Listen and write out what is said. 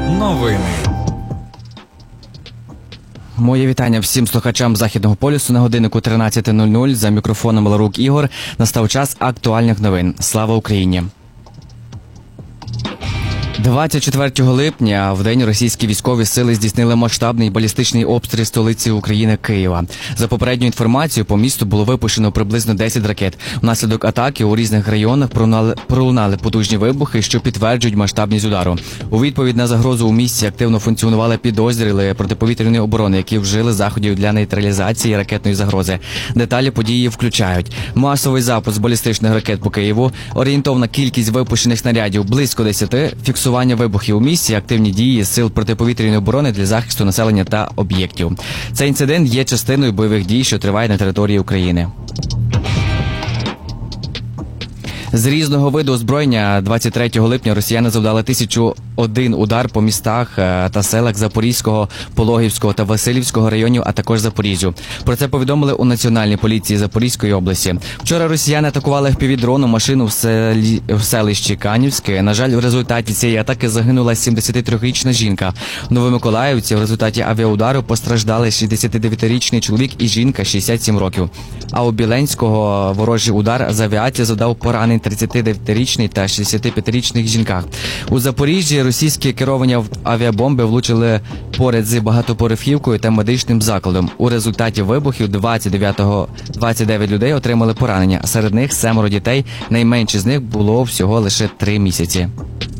Новини. Моє вітання всім слухачам Західного полюсу. На годиннику 13:00 за мікрофоном Ларук Ігор. Настав час актуальних новин. Слава Україні! 24 липня в день російські військові сили здійснили масштабний балістичний обстріл столиці України Києва. За попередньою інформацією, по місту було випущено приблизно 10 ракет. Внаслідок атаки у різних районах пролунали потужні вибухи, що підтверджують масштабність удару. У відповідь на загрозу у місті активно функціонували підрозділи протиповітряної оборони, які вжили заходів для нейтралізації ракетної загрози. Деталі події включають масовий запуск балістичних ракет по Києву, орієнтовна кількість випущених снарядів близько 10, фіксування вибухів у місті, активні дії сил протиповітряної оборони для захисту населення та об'єктів. Цей інцидент є частиною бойових дій, що тривають на території України. З різного виду озброєння 23 липня росіяни завдали 1001 удар по містах та селах Запорізького, Пологівського та Василівського районів, а також Запоріжжю. Про це повідомили у Національній поліції Запорізької області. Вчора росіяни атакували FPV-дроном машину в селищі Канівське. На жаль, в результаті цієї атаки загинула 73-річна жінка. В Новомиколаївці в результаті авіаудару постраждали 69-річний чоловік і жінка 67 років. А у Біленського ворожий удар з авіації завдав поранень 39-річний та 65-річних жінках. У Запоріжжі російські керовані авіабомби влучили поряд з багатоповерхівкою та медичним закладом. У результаті вибухів 29 людей отримали поранення, а серед них 7 дітей, найменші з них було всього лише 3 місяці.